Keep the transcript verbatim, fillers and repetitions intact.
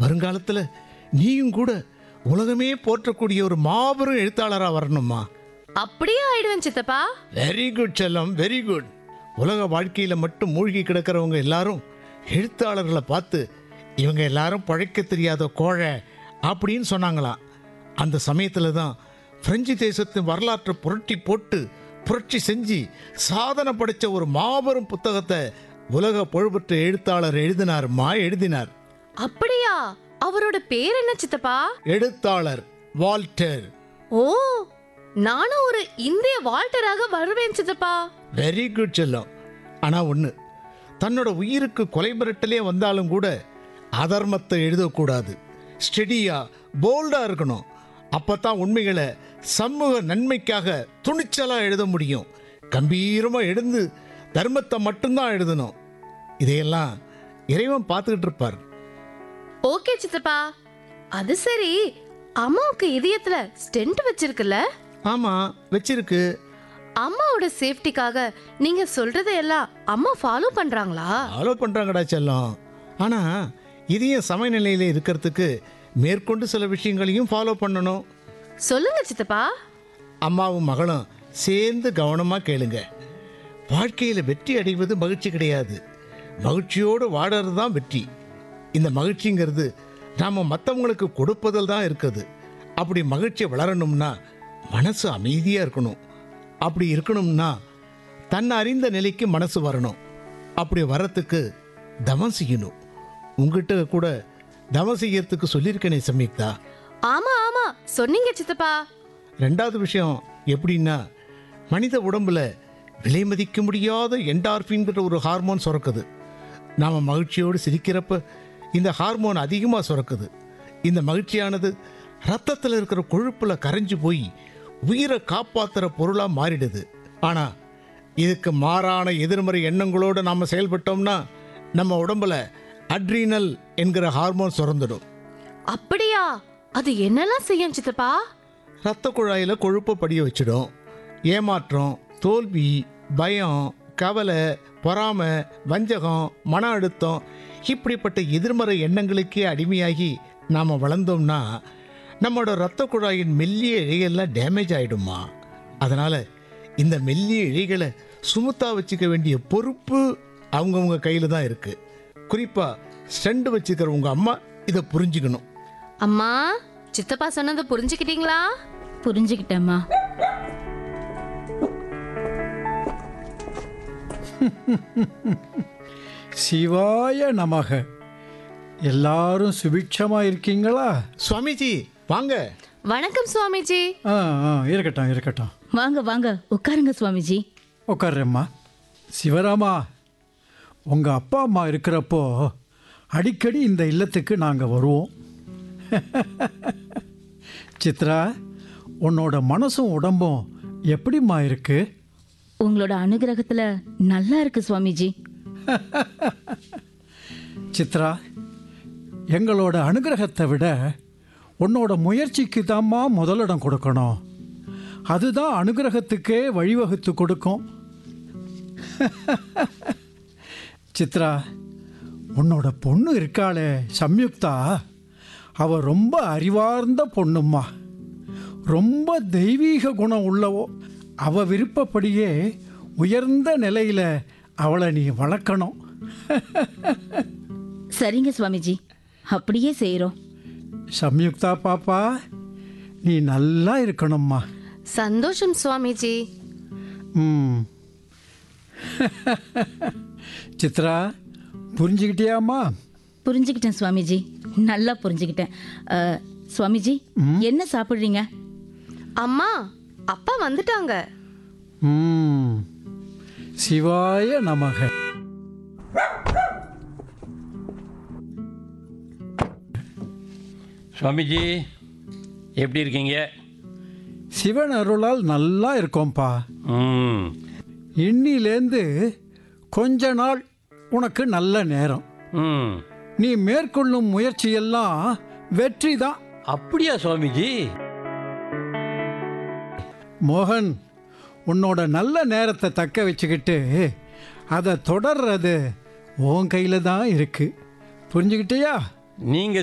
வருங்காலத்தில் நீயும் கூட உலகமே போற்றக்கூடிய ஒரு மாபெரும் எழுத்தாளராக வரணுமா? அப்படியே ஆயிடுவேன் சித்தப்பா. வெரி குட் செல்லம், வெரி குட். உலக வாழ்க்கையில் மட்டும் மூழ்கி கிடக்கிறவங்க எல்லாரும் எழுத்தாளர்களை பார்த்து இவங்க எல்லாரும் பழைக்க தெரியாத கோழை அப்படின்னு சொன்னாங்களாம். அந்த சமயத்தில் தான் பிரெஞ்சு தேசத்தின் வரலாற்றை புரட்டி போட்டு புரட்சி செஞ்சு சாதனை படைத்த ஒரு மாபெரும் புத்தகத்தை உலக புகழ்பெற்ற எழுத்தாளர் எழுதினாருமா, எழுதினார். அப்படியா? அவரோட பேர் என்ன சித்தப்பா? எழுத்தாளர் வால்டர். ஓ, நானும் ஒரு இந்திய வால்டராக வருவேன் சித்தப்பா. வெரி குட் செல்லம். ஆனால் ஒன்று, தன்னோட உயிருக்கு கொலை மிரட்டலே வந்தாலும் கூட அதர்மத்தை எழுதக்கூடாது. ஸ்டெடியா போல்டாக இருக்கணும். அப்போ தான் உண்மைகளை சமூக நன்மைக்காக துணிச்சலாக எழுத முடியும். கம்பீரமாக எழுந்து தர்மத்தை மட்டும்தான் எழுதணும். இதையெல்லாம் இறைவன் பார்த்துக்கிட்டு இருப்பார். ஓகே சித்தப்பா. அது சரி, அம்மாவுக்கு இதயத்துல ஸ்டென்ட் வச்சிருக்குல்ல? ஆமாம், வச்சிருக்கு. அம்மாவோட சேஃப்டிக்காக நீங்க சொல்றதையெல்லாம் அம்மா ஃபாலோ பண்றாங்களா? ஃபாலோ பண்ணுறாங்கடா செல்லம். ஆனால் இதயம் சமநிலையில் இருக்கிறதுக்கு மேற்கொண்டு சில விஷயங்களையும் ஃபாலோ பண்ணணும். சொல்லுங்க சித்தப்பா. அம்மாவும் மகளும் சேர்ந்து கவனமாக கேளுங்க. வாழ்க்கையில் வெற்றி அடைவது மகிழ்ச்சி கிடையாது, மகிழ்ச்சியோடு வாடுறது தான் வெற்றி. இந்த மகிழ்ச்சிங்கிறது நாம் மற்றவங்களுக்கு கொடுப்பதில் தான் இருக்குது. அப்படி மகிழ்ச்சி வளரணும்னா மனசு அமைதியாக இருக்கணும். அப்படி இருக்கணும்னா தன்னை அறிந்த நிலைக்கு மனசு வரணும். அப்படி வரத்துக்கு தவம் செய்யணும். உங்ககிட்ட கூட தவம் செய்யறதுக்கு சொல்லியிருக்கேனே சம்யுக்தா. ஆமா ஆமா, சொன்னீங்க சித்தப்பா. ரெண்டாவது விஷயம் எப்படின்னா, மனித உடம்புல விலை மதிக்க முடியாத என்டார்பின்கிற ஒரு ஹார்மோன் சுரக்குது. நாம் மகிழ்ச்சியோடு சிரிக்கிறப்ப இந்த ஹார்மோன் அதிகமாக சுரக்குது. இந்த மகிழ்ச்சியானது ரத்தத்தில் இருக்கிற கொழுப்பில் கரைஞ்சு போய் உயிரை காப்பாற்றுற பொருளாக மாறிடுது. ஆனால் இதுக்கு மாறான எதிர்மறை எண்ணங்களோடு நாம் செயல்பட்டோம்னா நம்ம உடம்புல அட்ரீனல் என்கிற ஹார்மோன் சுரந்துடும். அப்படியா? அது என்னெல்லாம் செய்யும் சித்தப்பா? ரத்த குழாயில் கொழுப்பை படிய வச்சிடும். ஏமாற்றம், தோல்வி, பயம், கவலை, பொறாமை, வஞ்சகம், மன அழுத்தம், இப்படிப்பட்ட எதிர்மறை எண்ணங்களுக்கே அடிமையாகி நாம் வளர்ந்தோம்னா நம்மளோட ரத்த குழாயின் மெல்லிய இழைகள்லாம் டேமேஜ் ஆகிடுமா. அதனால் இந்த மெல்லிய இழைகளை சுமத்தா வச்சுக்க வேண்டிய பொறுப்பு அவங்கவுங்க கையில் தான் இருக்குது. குறிப்பாக ஸ்டெண்ட் வச்சுக்கிற உங்கள் அம்மா இதை புரிஞ்சுக்கணும். அம்மா, சித்தப்பா சொன்னதை புரிஞ்சுக்கிட்டீங்களா? புரிஞ்சுக்கிட்டேம்மா. சிவாய நமக. எல்லாரும் சுபிட்சமா இருக்கீங்களா? சுவாமிஜி வாங்க. வணக்கம் சுவாமிஜி. ஆ ஆ இருக்கட்டும் இருக்கட்டும். வாங்க வாங்க, உட்காருங்க சுவாமிஜி. உட்கார்றேம்மா. சிவராமா, உங்கள் அப்பா அம்மா இருக்கிறப்போ அடிக்கடி இந்த இல்லத்துக்கு நாங்கள் வருவோம். சித்ரா, உன்னோட மனசும் உடம்பும் எப்படிம்மா இருக்கு? உங்களோட அனுகிரகத்துல நல்லா இருக்கு சுவாமிஜி. சித்ரா, எங்களோட அனுகிரகத்தை விட உன்னோட முயற்சிக்கு தாம்மா முதலிடம் கொடுக்கணும். அதுதான் அனுகிரகத்துக்கே வழிவகுத்து கொடுக்கும். சித்ரா, உன்னோட பொண்ணு இருக்காளே சம்யுக்தா, அவ ரொம்ப அறிவார்ந்த பொண்ணும்மா. ரொம்ப தெய்வீக குணம் உள்ளவோ. அவ விருப்பப்படியே உயர்ந்த நிலையில் அவளை நீ வளர்க்கணும். சரிங்க சுவாமிஜி, அப்படியே செய்கிறோம். சம்யுக்தா பாப்பா, நீ நல்லா இருக்கணும்மா. சந்தோஷம் சுவாமிஜி. ம். சித்ரா, புரிஞ்சுக்கிட்டியாம்மா? புரிஞ்சுக்கிட்டேன் சுவாமிஜி, நல்லா புரிஞ்சுக்கிட்டேன். அஹ், சுவாமிஜி, என்ன சாப்பிட்றீங்க? அம்மா, அப்பா வந்துட்டாங்க. ம். சிவாய நமக. சுவாமிஜி எப்படி இருக்கீங்க? சிவன் அருளால் நல்லா இருக்கோம்ப்பா. ம். இன்னிலேருந்து கொஞ்ச நாள் உனக்கு நல்ல நேரம். ம். நீ மேற்கொள்ளும் முயற்சியெல்லாம் வெற்றி தான். அப்படியா சுவாமிஜி? மோகன், உன்னோட நல்ல நேரத்தை தக்க வச்சுக்கிட்டு அதை தொடர்றது உன் கையில் தான் இருக்கு. புரிஞ்சுக்கிட்டியா? நீங்க